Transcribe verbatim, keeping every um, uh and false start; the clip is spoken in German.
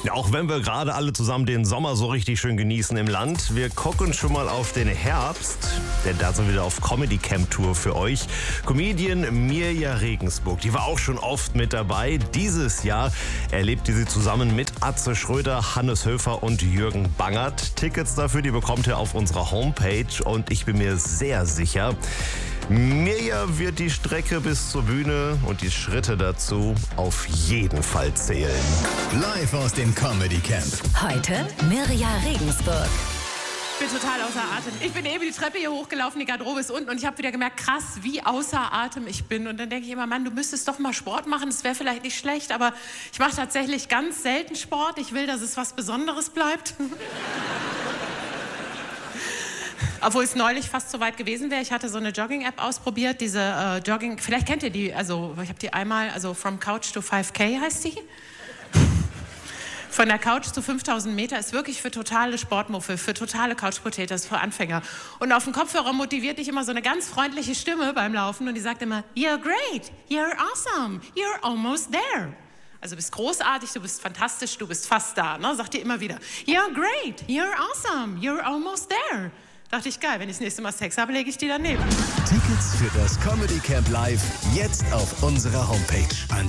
Ja, auch wenn wir gerade alle zusammen den Sommer so richtig schön genießen im Land, wir gucken schon mal auf den Herbst, denn da sind wir wieder auf Comedy Camp Tour für euch. Comedian Mirja Regensburg, die war auch schon oft mit dabei. Dieses Jahr erlebt ihr sie zusammen mit Atze Schröder, Hannes Höfer und Jürgen Bangert. Tickets dafür, die bekommt ihr auf unserer Homepage und ich bin mir sehr sicher, Mirja wird die Strecke bis zur Bühne und die Schritte dazu auf jeden Fall zählen. Live aus dem Comedy Camp. Heute Mirja Regensburg. Ich bin total außer Atem. Ich bin eben die Treppe hier hochgelaufen, die Garderobe ist unten und ich habe wieder gemerkt, krass, wie außer Atem ich bin. Und dann denke ich immer, Mann, du müsstest doch mal Sport machen, das wäre vielleicht nicht schlecht, aber ich mache tatsächlich ganz selten Sport. Ich will, dass es was Besonderes bleibt. Obwohl es neulich fast so weit gewesen wäre. Ich hatte so eine Jogging-App ausprobiert, diese äh, Jogging, vielleicht kennt ihr die, also ich habe die einmal, also From Couch to five K heißt die. Von der Couch zu fünftausend Meter ist wirklich für totale Sportmuffel, für totale Couch-Potatoes, für Anfänger. Und auf dem Kopfhörer motiviert dich immer so eine ganz freundliche Stimme beim Laufen und die sagt immer, you're great, you're awesome, you're almost there. Also du bist großartig, du bist fantastisch, du bist fast da, ne? Sagt dir immer wieder, you're great, you're awesome, you're almost there. Dachte ich, geil, wenn ich das nächste Mal Sex habe, lege ich die daneben. Tickets für das Comedy Camp Live jetzt auf unserer Homepage.